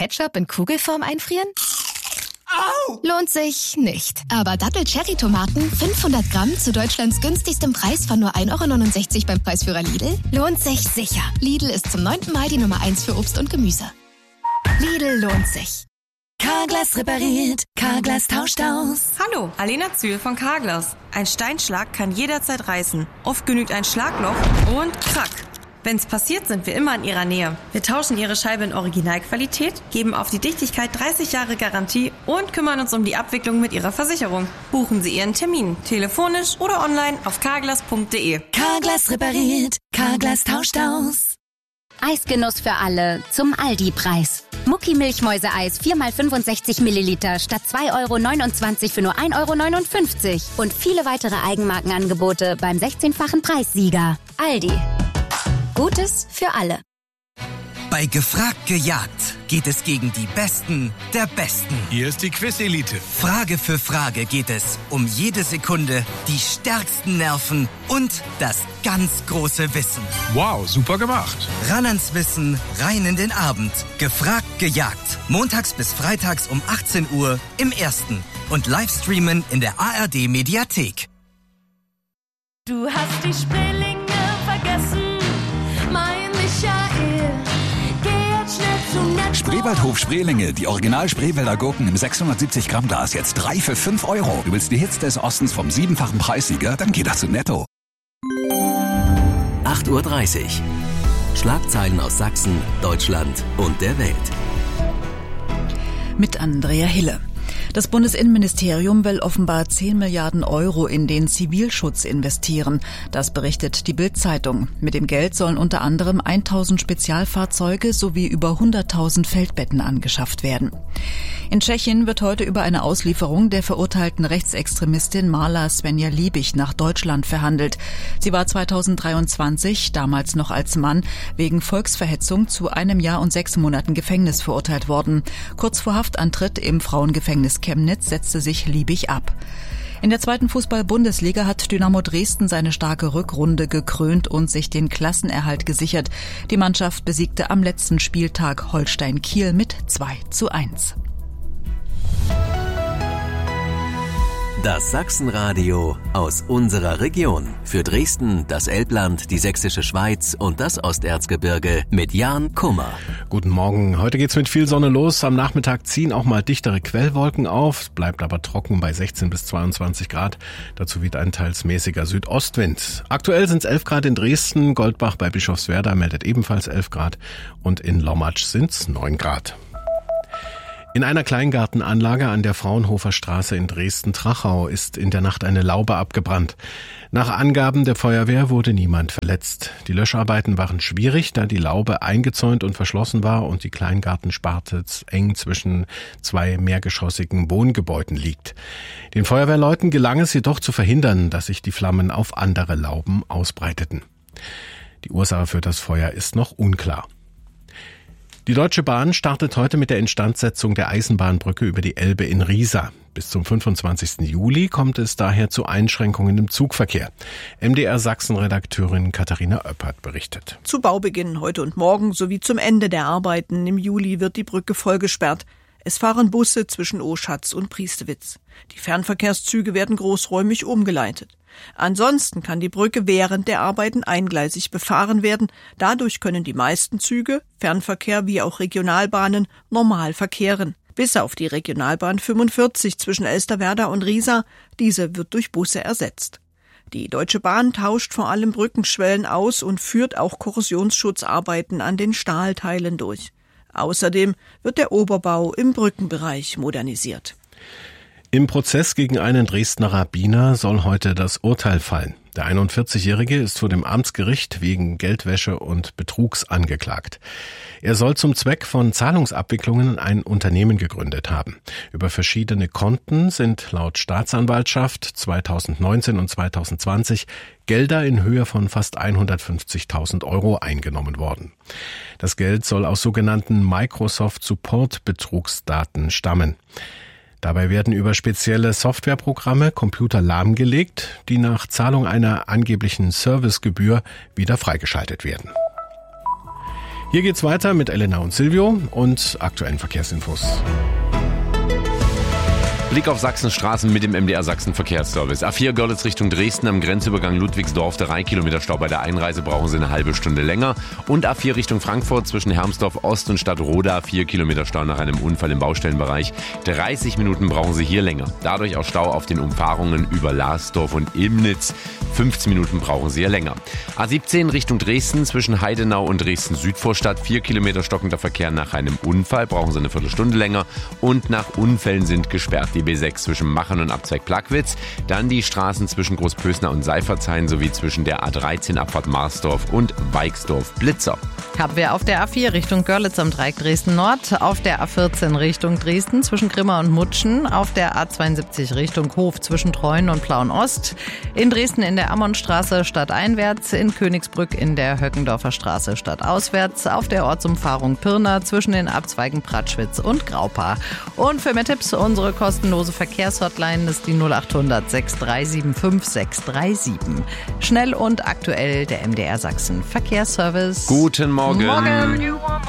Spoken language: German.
Ketchup in Kugelform einfrieren? Au! Lohnt sich nicht. Aber Dattel-Cherry-Tomaten 500 Gramm zu Deutschlands günstigstem Preis von nur 1,69 € beim Preisführer Lidl lohnt sich sicher. Lidl ist zum 9. Mai die Nummer 1 für Obst und Gemüse. Lidl lohnt sich. Carglass repariert, Carglass tauscht aus. Hallo, Alena Zühl von Carglass. Ein Steinschlag kann jederzeit reißen. Oft genügt ein Schlagloch und krack. Wenn's passiert, sind wir immer in Ihrer Nähe. Wir tauschen Ihre Scheibe in Originalqualität, geben auf die Dichtigkeit 30 Jahre Garantie und kümmern uns um die Abwicklung mit Ihrer Versicherung. Buchen Sie Ihren Termin, telefonisch oder online auf carglass.de. Carglass repariert, Carglass tauscht aus. Eisgenuss für alle zum Aldi-Preis. Mucki-Milchmäuse-Eis 4x65 Milliliter statt 2,29 € für nur 1,59 € und viele weitere Eigenmarkenangebote beim 16-fachen Preissieger. Aldi. Gutes für alle. Bei Gefragt gejagt geht es gegen die Besten der Besten. Hier ist die Quiz-Elite. Frage für Frage geht es um jede Sekunde, die stärksten Nerven und das ganz große Wissen. Wow, super gemacht. Ran ans Wissen, rein in den Abend. Gefragt gejagt. Montags bis freitags um 18 Uhr im Ersten. Und Livestreamen in der ARD-Mediathek. Du hast die Spreelinge vergessen, mein Michael. Geh jetzt schnell zum Netto. Spreewaldhof Spreelinge, die Original-Spreewälder Gurken im 670 Gramm Glas, jetzt 3 für 5 €. Du willst die Hits des Ostens vom 7-fachen Preissieger? Dann geh doch zu Netto. 8:30 Uhr. Schlagzeilen aus Sachsen, Deutschland und der Welt. Mit Andrea Hille. Das Bundesinnenministerium will offenbar 10 Milliarden € in den Zivilschutz investieren. Das berichtet die Bild-Zeitung. Mit dem Geld sollen unter anderem 1000 Spezialfahrzeuge sowie über 100.000 Feldbetten angeschafft werden. In Tschechien wird heute über eine Auslieferung der verurteilten Rechtsextremistin Marla Svenja Liebig nach Deutschland verhandelt. Sie war 2023, damals noch als Mann, wegen Volksverhetzung zu 1 Jahr und 6 Monaten Gefängnis verurteilt worden. Kurz vor Haftantritt im Frauengefängnis Chemnitz setzte sich Liebig ab. In der 2. Fußball-Bundesliga hat Dynamo Dresden seine starke Rückrunde gekrönt und sich den Klassenerhalt gesichert. Die Mannschaft besiegte am letzten Spieltag Holstein Kiel mit 2:1. Das Sachsenradio aus unserer Region. Für Dresden, das Elbland, die Sächsische Schweiz und das Osterzgebirge mit Jan Kummer. Guten Morgen. Heute geht's mit viel Sonne los. Am Nachmittag ziehen auch mal dichtere Quellwolken auf. Es bleibt aber trocken bei 16 bis 22 Grad. Dazu weht ein teils mäßiger Südostwind. Aktuell sind's 11 Grad in Dresden. Goldbach bei Bischofswerda meldet ebenfalls 11 Grad. Und in Lommatsch sind's 9 Grad. In einer Kleingartenanlage an der Fraunhofer Straße in Dresden-Trachau ist in der Nacht eine Laube abgebrannt. Nach Angaben der Feuerwehr wurde niemand verletzt. Die Löscharbeiten waren schwierig, da die Laube eingezäunt und verschlossen war und die Kleingartensparte eng zwischen 2 mehrgeschossigen Wohngebäuden liegt. Den Feuerwehrleuten gelang es jedoch zu verhindern, dass sich die Flammen auf andere Lauben ausbreiteten. Die Ursache für das Feuer ist noch unklar. Die Deutsche Bahn startet heute mit der Instandsetzung der Eisenbahnbrücke über die Elbe in Riesa. Bis zum 25. Juli kommt es daher zu Einschränkungen im Zugverkehr. MDR-Sachsen-Redakteurin Katharina Oeppert berichtet. Zu Baubeginn heute und morgen sowie zum Ende der Arbeiten im Juli wird die Brücke vollgesperrt. Es fahren Busse zwischen Oschatz und Priestewitz. Die Fernverkehrszüge werden großräumig umgeleitet. Ansonsten kann die Brücke während der Arbeiten eingleisig befahren werden. Dadurch können die meisten Züge, Fernverkehr wie auch Regionalbahnen, normal verkehren. Bis auf die Regionalbahn 45 zwischen Elsterwerda und Riesa. Diese wird durch Busse ersetzt. Die Deutsche Bahn tauscht vor allem Brückenschwellen aus und führt auch Korrosionsschutzarbeiten an den Stahlteilen durch. Außerdem wird der Oberbau im Brückenbereich modernisiert. Im Prozess gegen einen Dresdner Rabbiner soll heute das Urteil fallen. Der 41-Jährige ist vor dem Amtsgericht wegen Geldwäsche und Betrugs angeklagt. Er soll zum Zweck von Zahlungsabwicklungen ein Unternehmen gegründet haben. Über verschiedene Konten sind laut Staatsanwaltschaft 2019 und 2020 Gelder in Höhe von fast 150.000 € eingenommen worden. Das Geld soll aus sogenannten Microsoft-Support-Betrugsdaten stammen. Dabei werden über spezielle Softwareprogramme Computer lahmgelegt, die nach Zahlung einer angeblichen Servicegebühr wieder freigeschaltet werden. Hier geht's weiter mit Elena und Silvio und aktuellen Verkehrsinfos. Blick auf Sachsens Straßen mit dem MDR Sachsen Verkehrsservice. A4 Görlitz Richtung Dresden am Grenzübergang Ludwigsdorf, 3 Kilometer Stau bei der Einreise, brauchen Sie eine halbe Stunde länger. Und A4 Richtung Frankfurt zwischen Hermsdorf Ost und Stadtroda, 4 Kilometer Stau nach einem Unfall im Baustellenbereich. 30 Minuten brauchen Sie hier länger. Dadurch auch Stau auf den Umfahrungen über Lasdorf und Imnitz. 15 Minuten brauchen Sie hier länger. A17 Richtung Dresden zwischen Heidenau und Dresden-Südvorstadt, 4 Kilometer stockender Verkehr nach einem Unfall, brauchen Sie eine Viertelstunde länger. Und nach Unfällen sind gesperrt die B6 zwischen Machen und Abzweig Plagwitz, dann die Straßen zwischen Großpösner und Seifertshain sowie zwischen der A13 Abfahrt Marsdorf und Weixdorf-Blitzer. Haben wir auf der A4 Richtung Görlitz am Dreieck Dresden-Nord, auf der A14 Richtung Dresden zwischen Grimma und Mutschen, auf der A72 Richtung Hof zwischen Treuen und Plauen-Ost, in Dresden in der Ammonstraße stadteinwärts, in Königsbrück in der Höckendorfer Straße stadtauswärts, auf der Ortsumfahrung Pirna zwischen den Abzweigen Pratschwitz und Graupa. Und für mehr Tipps unsere kostenlose Verkehrshotline ist die 0800 6375 637. Schnell und aktuell der MDR Sachsen Verkehrsservice. Guten Morgen.